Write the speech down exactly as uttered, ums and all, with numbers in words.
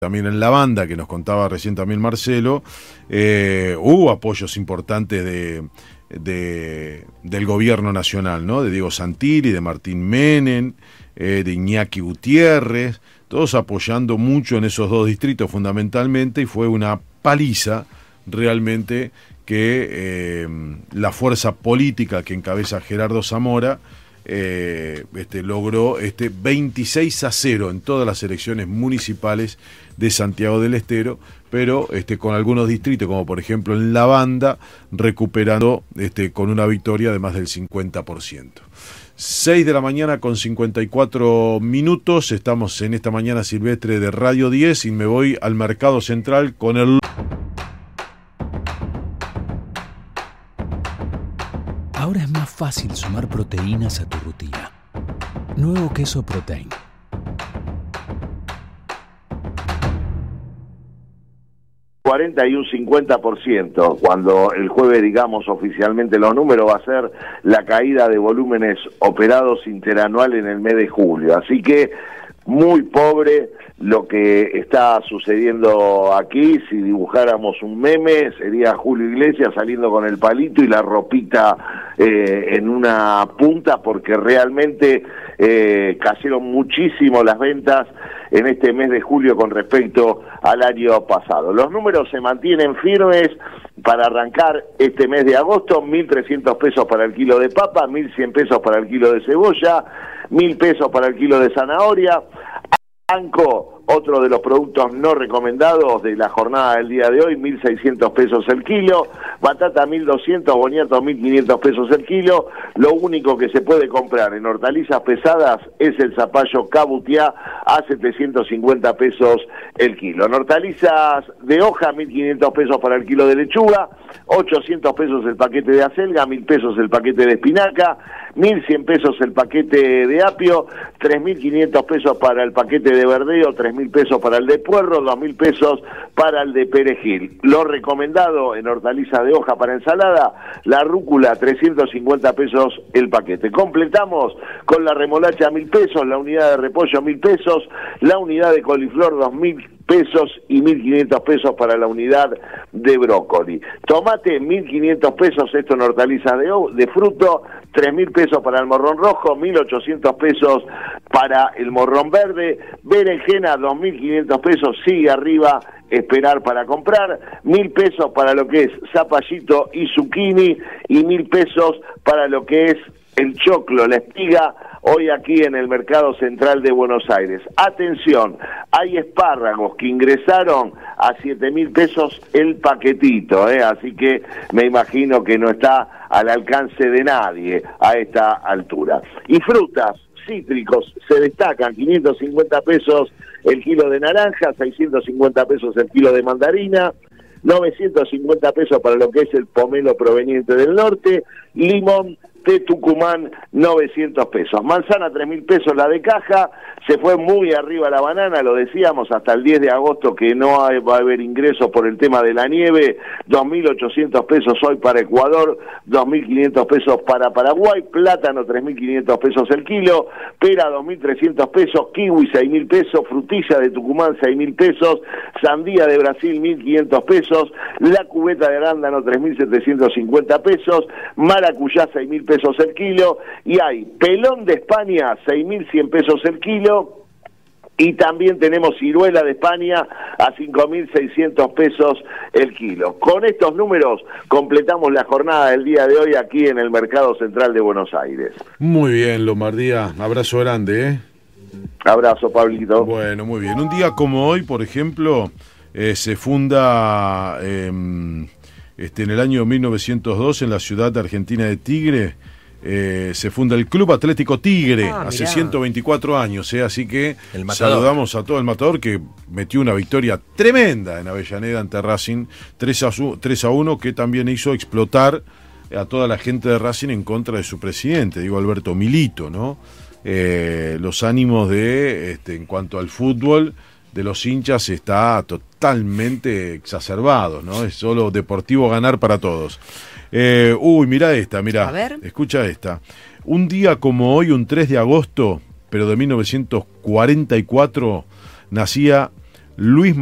también en la banda, que nos contaba recién también Marcelo, eh, hubo apoyos importantes de, de, del gobierno nacional, ¿no? De Diego Santilli, de Martín Menem, eh, de Iñaki Gutiérrez, todos apoyando mucho en esos dos distritos fundamentalmente, y fue una paliza realmente que eh, la fuerza política que encabeza Gerardo Zamora Eh, este, logró este veintiséis a cero en todas las elecciones municipales de Santiago del Estero, pero este, con algunos distritos, como por ejemplo en La Banda, recuperando este, con una victoria de más del cincuenta por ciento. seis de la mañana con cincuenta y cuatro minutos, estamos en esta mañana silvestre de Radio diez y me voy al Mercado Central con el... Ahora es más fácil sumar proteínas a tu rutina. Nuevo queso Protein. cuarenta y un cincuenta por ciento, cuando el jueves digamos oficialmente los números, va a ser la caída de volúmenes operados interanual en el mes de julio. Así que muy pobre lo que está sucediendo aquí. Si dibujáramos un meme, sería Julio Iglesias saliendo con el palito y la ropita eh, en una punta, porque realmente eh, cayeron muchísimo las ventas en este mes de julio con respecto al año pasado. Los números se mantienen firmes para arrancar este mes de agosto: mil trescientos pesos para el kilo de papa, mil cien pesos para el kilo de cebolla, mil pesos para el kilo de zanahoria. Banco, otro de los productos no recomendados de la jornada del día de hoy, mil seiscientos pesos el kilo, batata mil doscientos, boniato mil quinientos pesos el kilo. Lo único que se puede comprar en hortalizas pesadas es el zapallo cabutiá a setecientos cincuenta pesos el kilo. En hortalizas de hoja, mil quinientos pesos para el kilo de lechuga, ochocientos pesos el paquete de acelga, mil pesos el paquete de espinaca, mil cien pesos el paquete de apio, tres mil quinientos pesos para el paquete de verdeo, tres mil pesos para el de puerro, dos mil pesos para el de perejil. Lo recomendado en hortaliza de hoja para ensalada, la rúcula, trescientos cincuenta pesos el paquete. Completamos con la remolacha, mil pesos, la unidad de repollo, mil pesos, la unidad de coliflor, dos mil pesos y mil quinientos pesos para la unidad de brócoli. Tomate, mil quinientos pesos, esto en hortalizas de, de fruto, tres mil pesos para el morrón rojo, mil ochocientos pesos para el morrón verde, berenjena, dos mil quinientos pesos, sigue arriba, esperar para comprar, mil pesos para lo que es zapallito y zucchini, y mil pesos para lo que es el choclo, la espiga, hoy aquí en el Mercado Central de Buenos Aires. Atención, hay espárragos que ingresaron a siete mil pesos el paquetito, ¿eh? Así que me imagino que no está al alcance de nadie a esta altura. Y frutas, cítricos, se destacan: quinientos cincuenta pesos el kilo de naranja, seiscientos cincuenta pesos el kilo de mandarina, novecientos cincuenta pesos para lo que es el pomelo proveniente del norte, limón de Tucumán, novecientos pesos. Manzana, tres mil pesos la de caja. Se fue muy arriba la banana, lo decíamos, hasta el diez de agosto que no hay, va a haber ingresos por el tema de la nieve. dos mil ochocientos pesos hoy para Ecuador, dos mil quinientos pesos para Paraguay. Plátano, tres mil quinientos pesos el kilo. Pera, dos mil trescientos pesos. Kiwi, seis mil pesos. Frutilla de Tucumán, seis mil pesos. Sandía de Brasil, mil quinientos pesos. La cubeta de arándano, tres mil setecientos cincuenta pesos. Maracuyá, seis mil pesos el kilo. Y hay pelón de España, seis mil cien pesos el kilo. Y también tenemos ciruela de España a cinco mil seiscientos pesos el kilo. Con estos números completamos la jornada del día de hoy aquí en el Mercado Central de Buenos Aires. Muy bien, Lombardía, abrazo grande, ¿eh? Abrazo, Pablito. Bueno, muy bien. Un día como hoy, por ejemplo, eh, se funda eh, este, en el año mil novecientos dos en la ciudad argentina de Tigre. Eh, se funda el Club Atlético Tigre, ah, hace mirá. ciento veinticuatro años, ¿eh? Así que saludamos a todo el Matador, que metió una victoria tremenda en Avellaneda ante Racing, tres a uno, que también hizo explotar a toda la gente de Racing en contra de su presidente, digo Alberto Milito, ¿no? Eh, los ánimos de, este, en cuanto al fútbol, de los hinchas está totalmente exacerbado, ¿no? Es solo deportivo ganar para todos. Eh, uy, mira esta, mira, escucha esta. Un día como hoy, un tres de agosto, pero de mil novecientos cuarenta y cuatro, nacía Luis